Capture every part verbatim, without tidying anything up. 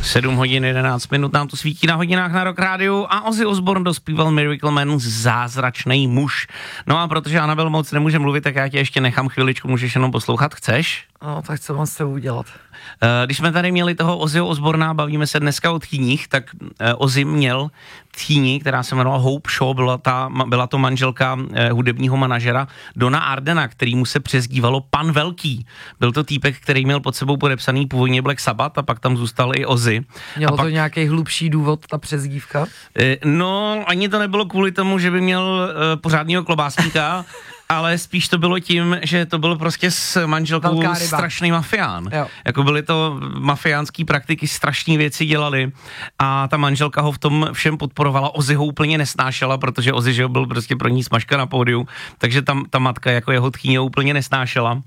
sedm hodin jedenáct minut nám to svítí na hodinách na Rock Rádiu a Ozzy Osbourne dospíval Miracle Man, Zázračný muž. No a protože Anabel moc nemůže mluvit, tak já tě ještě nechám chviličku, můžeš jenom poslouchat, chceš? No, tak co mám s tebou udělat? Když jsme tady měli toho Ozzyho Osbourna, bavíme se dneska o tchýních, tak Ozzy měl tchýni, která se jmenovala Hope Shaw, byla, ta, byla to manželka hudebního manažera Dona Ardena, který mu se přezdívalo Pan Velký. Byl to týpek, který měl pod sebou podepsaný původně Black Sabbath a pak tam zůstal i Ozzy. Mělo a pak, to nějaký hlubší důvod, ta přezdívka? No, ani to nebylo kvůli tomu, že by měl pořádného klobásníka, ale spíš to bylo tím, že to byl prostě s manželkou strašný mafián. Jo. Jako byly to mafiánský praktiky, strašné věci dělali a ta manželka ho v tom všem podporovala. Ozzy ho úplně nesnášela, protože Ozzy, že byl prostě pro ní smažka na pódiu, takže tam ta matka jako jeho tchýně úplně nesnášela.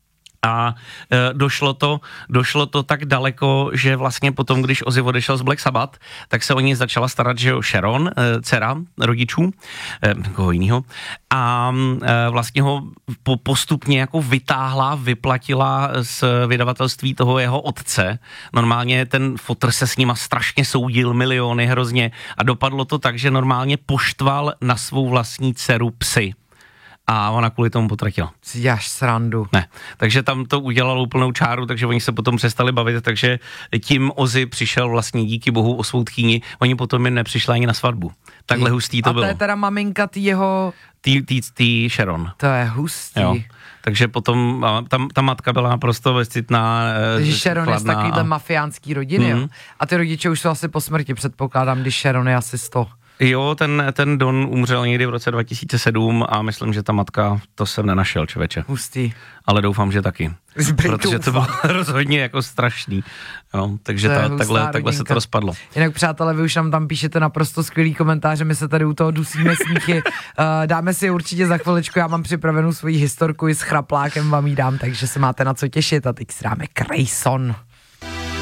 A e, došlo to, došlo to tak daleko, že vlastně potom, když Ozzy odešel z Black Sabbath, tak se o něj začala starat, že jo, Sharon, e, dcera rodičů, e, koho jinýho, a e, vlastně ho po, postupně jako vytáhla, vyplatila z vydavatelství toho jeho otce. Normálně ten fotr se s nima strašně soudil, miliony hrozně a dopadlo to tak, že normálně poštval na svou vlastní dceru psy. A ona kvůli tomu potratila. Jáš srandu. Ne, takže tam to udělalo úplnou čáru, takže oni se potom přestali bavit, takže tím Ozzy přišel vlastně díky bohu o svou tchýni, oni potom jim nepřišli ani na svatbu. Takhle hustý to a bylo. A to je teda maminka tý jeho... Tý, tý, tý Sharon. To je hustý. Jo. Takže potom tam, ta matka byla naprosto bezcitná. Takže Sharon je z takovýhle a... mafiánský rodiny, mm. jo? A ty rodiče už jsou asi po smrti, předpokládám, když Sharon je asi sto. Jo, ten, ten Don umřel někdy v roce dva tisíce sedm a myslím, že ta matka, to jsem nenašel, člověče. Hustý. Ale doufám, že taky. Zbyt protože to bylo rozhodně jako strašný. Jo, takže ta, takhle, takhle se to rozpadlo. Jinak přátelé, vy už nám tam píšete naprosto skvělý komentáře, my se tady u toho dusíme smíchy. Uh, dáme si určitě za chviličku, já mám připravenou svoji historku i s chraplákem, vám jí dám, takže se máte na co těšit a teď si dáme Grayson.